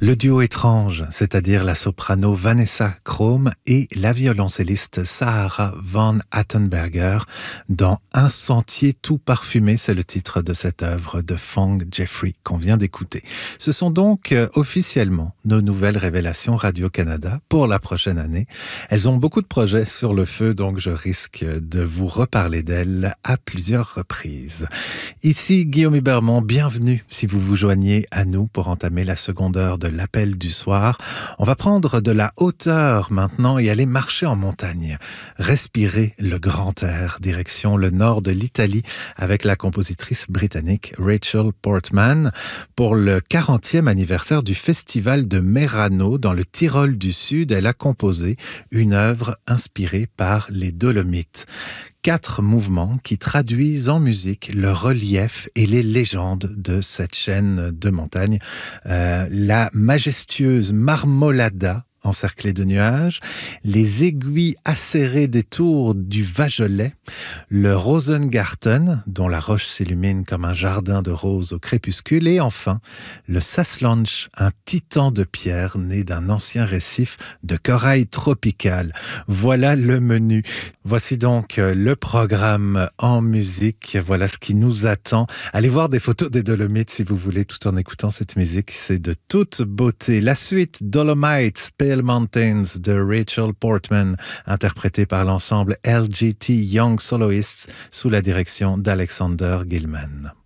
Le duo étrange, c'est-à-dire la soprano Vanessa Chrome et la violoncelliste Sahara van Attenberger dans Un sentier tout parfumé, c'est le titre de cette œuvre de Fong Jeffrey qu'on vient d'écouter. Ce sont donc officiellement nos nouvelles révélations Radio-Canada pour la prochaine année. Elles ont beaucoup de projets sur le feu, donc je risque de vous reparler d'elles à plusieurs reprises. Ici Guillaume Hubermont, bienvenue si vous vous joignez à nous pour entamer la seconde heure de l'appel du soir. On va prendre de la hauteur maintenant et aller marcher en montagne. Respirer le grand air, direction le nord de l'Italie avec la compositrice britannique Rachel Portman pour le 40e anniversaire du festival de Merano dans le Tyrol du Sud. Elle a composé une œuvre inspirée par les Dolomites. 4 mouvements qui traduisent en musique le relief et les légendes de cette chaîne de montagnes. La majestueuse Marmolada, encerclée de nuages, les aiguilles acérées des tours du Vagelet, le Rosengarten, dont la roche s'illumine comme un jardin de roses au crépuscule, et enfin le Saslanch, un titan de pierre né d'un ancien récif de corail tropical. Voilà le menu. Voici donc le programme en musique. Voilà ce qui nous attend. Allez voir des photos des Dolomites si vous voulez, tout en écoutant cette musique. C'est de toute beauté. La suite, Dolomites, Pale Mountains de Rachel Portman, interprétée par l'ensemble LGT Young Soloists sous la direction d'Alexander Gilman.